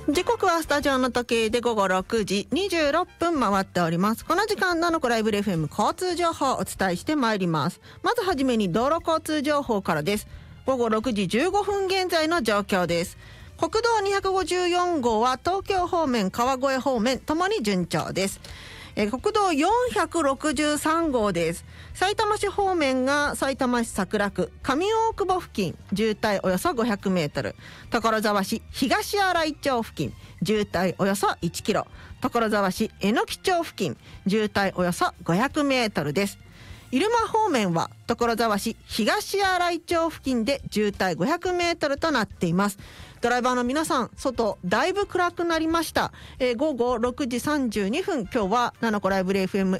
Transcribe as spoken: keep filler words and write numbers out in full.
時刻はスタジオの時計で午後ろくじにじゅうろっぷん回っております。この時間なのこライブ エフエム 交通情報をお伝えしてまいります。まずはじめに道路交通情報からです。午後ろくじじゅうごふん現在の状況です。国道にひゃくごじゅうよんごうは東京方面川越方面ともに順調です。え国道よんひゃくろくじゅうさんごうです。埼玉市方面が埼玉市桜区上大久保付近渋滞およそごひゃくメートル、所沢市東新井町付近渋滞およそいちキロ、所沢市榎木町付近渋滞およそごひゃくメートルです。入間方面は所沢市東新井町付近で渋滞ごひゃくメートルとなっています。ドライバーの皆さん、外だいぶ暗くなりました。えー、午後ろくじさんじゅうにふん、今日はななこライブ エフエム